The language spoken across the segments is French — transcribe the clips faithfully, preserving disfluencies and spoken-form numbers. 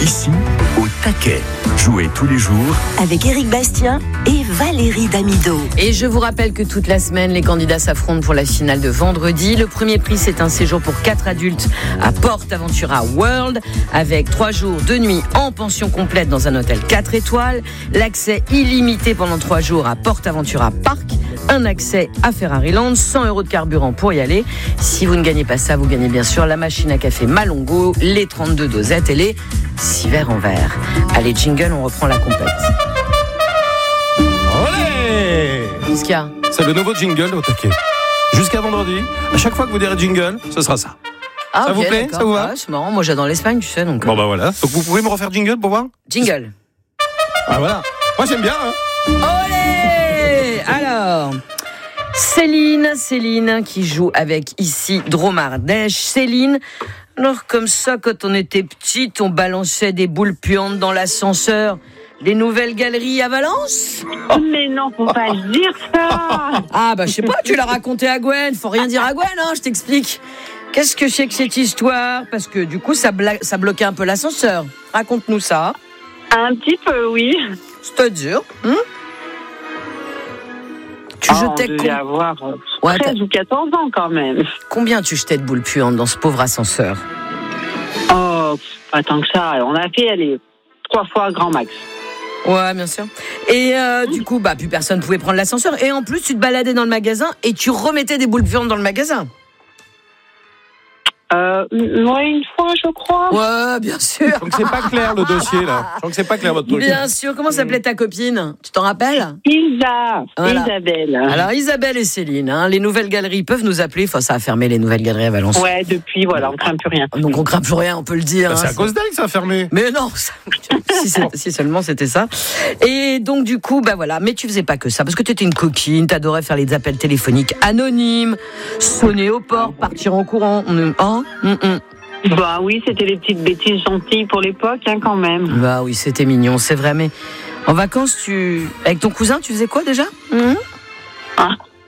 Ici, au taquet. Jouez tous les jours avec Éric Bastien et Valérie Damido. Et je vous rappelle que toute la semaine, les candidats s'affrontent pour la finale de vendredi. Le premier prix, c'est un séjour pour quatre adultes à PortAventura World, avec trois jours, deux nuits en pension complète dans un hôtel quatre étoiles, l'accès illimité pendant trois jours à PortAventura Park, un accès à Ferrariland, cent euros de carburant pour y aller. Si vous ne gagnez pas ça, vous gagnez bien sûr la machine à café Malongo, les trente-deux dosettes et les six verres en verre. Allez, jingle, on reprend la compète. Olé! Qu'est-ce qu'il y a ? C'est le nouveau jingle au taquet. Jusqu'à vendredi, à chaque fois que vous direz jingle, ce sera ça. Ah, ça okay, vous plaît ? d'accord. Ça vous va ? Ouais, c'est marrant, moi j'adore l'Espagne, tu sais. Donc, Bon bah voilà. Donc vous pouvez me refaire jingle pour voir ? jingle. Ah voilà. Moi j'aime bien. Hein. Olé ! Alors, Céline, Céline qui joue avec ici Dromardèche. Céline, alors comme ça, quand on était petite, on balançait des boules puantes dans l'ascenseur. Les nouvelles galeries à Valence ? Oh, mais non, faut pas dire ça. Ah bah je sais pas, tu l'as raconté à Gwen. Faut rien dire à Gwen, hein, je t'explique. Qu'est-ce que c'est que cette histoire ? Parce que du coup, ça, bla- ça bloquait un peu l'ascenseur. Raconte-nous ça. Un petit peu, oui. C'est-à-dire hein ? Tu Oh, jetais on devait com- avoir euh, Ouais, treize ou quatorze ans quand même. combien tu jetais de boules puantes dans ce pauvre ascenseur ? Oh, pas tant que ça. On a fait, allez, trois fois grand max. Ouais, bien sûr. Et euh, du coup, bah plus personne pouvait prendre l'ascenseur. Et en plus, tu te baladais dans le magasin et tu remettais des boules puantes dans le magasin. Euh, ouais, une fois, je crois. Ouais, bien sûr. Donc c'est pas clair le dossier là. Je crois que c'est pas clair votre truc. Bien sûr. Comment s'appelait ta copine ? Tu t'en rappelles ? Isa, Voilà. Isabelle. Alors Isabelle et Céline, hein, les nouvelles galeries peuvent nous appeler. Enfin, ça a fermé les nouvelles galeries à Valence. Ouais, depuis, voilà, on craint plus rien. Donc on craint plus rien, on peut le dire. Bah, c'est hein, à cause d'elle que ça a fermé. Mais non, ça- si, c'est- si seulement c'était ça. Et donc du coup, bah voilà. Mais tu faisais pas que ça, parce que t'étais une coquine, t'adorais faire les appels téléphoniques anonymes, sonner au port, partir en courant. Hum, hein Hum, hum. Bah oui, c'était les petites bêtises gentilles pour l'époque, hein, quand même. Bah oui, c'était mignon, c'est vrai. Mais en vacances, tu avec ton cousin, tu faisais quoi déjà Hum Ah.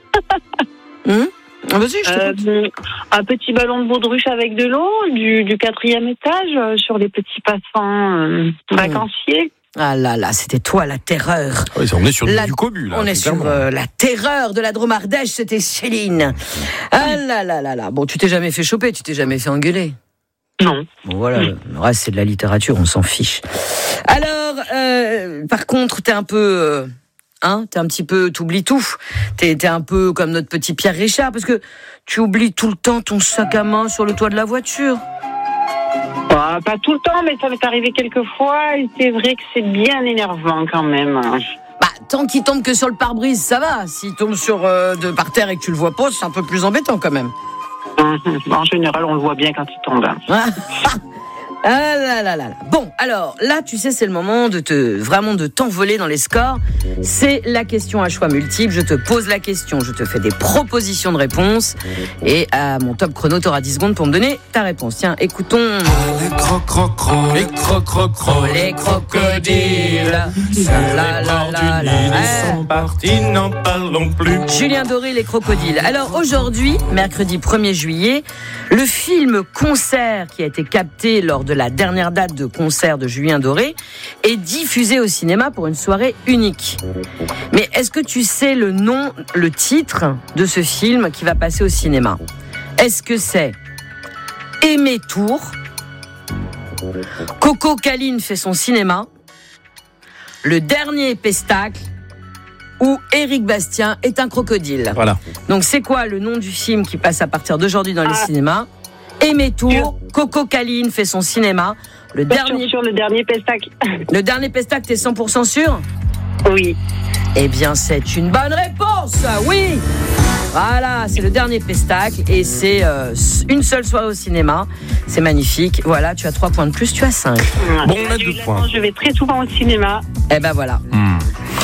Hum Vas-y, je t'écoute. Euh, un petit ballon de baudruche avec de l'eau, du, du quatrième étage, euh, sur les petits passants euh, vacanciers. Ah là là, c'était toi la terreur. Oui, on est sur La- du cobu là. On est sur clairement. euh, la terreur de la Dromardèche, c'était Céline. Ah là là là là. Bon, tu t'es jamais fait choper, tu t'es jamais fait engueuler. Non. Bon voilà, le reste c'est de la littérature, on s'en fiche. Alors, euh, par contre, t'es un peu, euh, hein, t'es un petit peu, t'oublies tout. T'es, t'es un peu comme notre petit Pierre Richard, parce que tu oublies tout le temps ton sac à main sur le toit de la voiture. Bah, pas tout le temps, mais ça m'est arrivé quelques fois, et c'est vrai que c'est bien énervant quand même. Bah, tant qu'il tombe que sur le pare-brise, ça va. S'il tombe sur euh, de par terre et que tu le vois pas, c'est un peu plus embêtant quand même. En général, on le voit bien quand il tombe. Ah là là là là. Bon, alors là, tu sais, c'est le moment de te vraiment de t'envoler dans les scores. C'est la question à choix multiples. Je te pose la question, je te fais des propositions de réponses. Et à mon top chrono, tu auras dix secondes pour me donner ta réponse. Tiens, écoutons. Les croc-croc-croc, les croc-croc-croc, Les crocodiles. La, la, la, la. ils sont partis, n'en parlons plus. Julien Doré, les crocodiles. Alors aujourd'hui, mercredi premier juillet, le film Concert qui a été capté lors de la dernière date de concert de Julien Doré est diffusé au cinéma pour une soirée unique. Mais est-ce que tu sais le nom, le titre de ce film qui va passer au cinéma ? Est-ce que c'est Aimé Tour, Coco Caline fait son cinéma, Le Dernier Pestacle ou Éric Bastien est un crocodile ? Voilà. Donc c'est quoi le nom du film qui passe à partir d'aujourd'hui dans les Ah. cinémas ? Aimé Tour, Coco Caline fait son cinéma. Le Pas dernier, sûr sur le dernier pestacle. le dernier Pestacle, t'es cent pour cent sûr ? Oui. Eh bien, c'est une bonne réponse, oui. Voilà, c'est le dernier Pestacle et c'est euh, une seule soirée au cinéma. C'est magnifique. Voilà, tu as trois points de plus, tu as cinq. Bon, on a deux points. Je vais très souvent au cinéma. Eh ben voilà. Hmm.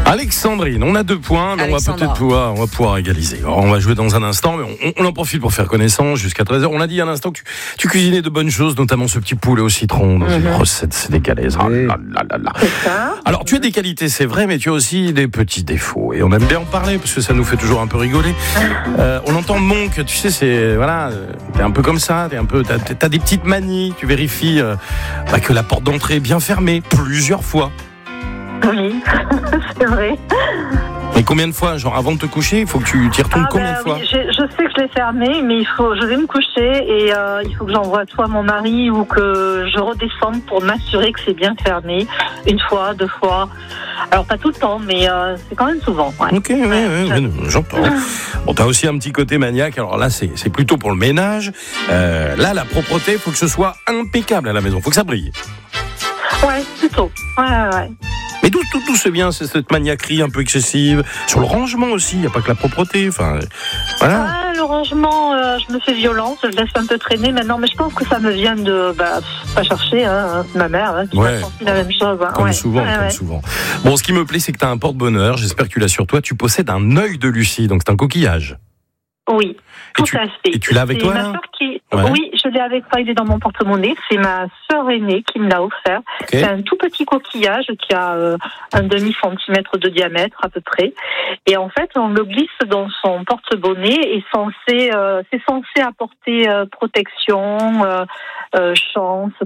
Alexandrine, on a deux points, mais Alexandra. on va peut-être pouvoir, on va pouvoir égaliser. Alors, on va jouer dans un instant, mais on, on en profite pour faire connaissance jusqu'à treize heures. On a dit à l'instant que tu, tu cuisinais de bonnes choses, notamment ce petit poulet au citron dans mm-hmm. une recette sénégalaise. Oh là là là là. Alors, tu as des qualités, c'est vrai, mais tu as aussi des petits défauts. Et on aime bien en parler parce que ça nous fait toujours un peu rigoler. Euh, on entend Monk, tu sais, c'est voilà, t'es un peu comme ça, t'es un peu, t'as, t'as des petites manies. Tu vérifies euh, bah, que la porte d'entrée est bien fermée plusieurs fois. Oui, c'est vrai. Et combien de fois? Genre avant de te coucher, il faut que tu t'y retournes ah combien ben, de fois oui, je, je sais que je l'ai fermé, mais il faut, je vais me coucher et euh, il faut que j'envoie soit mon mari ou que je redescende pour m'assurer que c'est bien fermé. Une fois, deux fois. Alors pas tout le temps, mais euh, c'est quand même souvent. Ouais. Ok, ouais, ouais, ouais, ouais, j'entends. Bon, t'as aussi un petit côté maniaque. Alors là, c'est, c'est plutôt pour le ménage. Euh, là, la propreté, il faut que ce soit impeccable à la maison. Il faut que ça brille. Ouais, plutôt. Ouais, ouais, ouais. Mais d'où tout, tout se vient, c'est cette maniaquerie un peu excessive. Sur le rangement aussi, il n'y a pas que la propreté. Enfin, voilà. Ah, le rangement, euh, je me fais violence, je le laisse un peu traîner maintenant, mais je pense que ça me vient de, bah, pas chercher, hein, ma mère, hein, qui ouais. m'a senti la même chose. Hein. Comme ouais. souvent, ouais, comme ouais. souvent. Bon, ce qui me plaît, c'est que tu as un porte-bonheur. J'espère que tu l'as sur toi. Tu possèdes un œil de Lucie, donc c'est un coquillage. Oui, tout tu, à fait. Et tu l'as avec c'est toi, ma là sœur qui... Ouais. Oui, je l'ai avec moi, il est dans mon porte-monnaie. C'est ma sœur aînée qui me l'a offert. Okay. C'est un tout petit coquillage qui a euh, un demi-centimètre de diamètre à peu près. Et en fait, on le glisse dans son porte-bonnet et censé, euh, c'est censé apporter euh, protection, euh, euh, chance,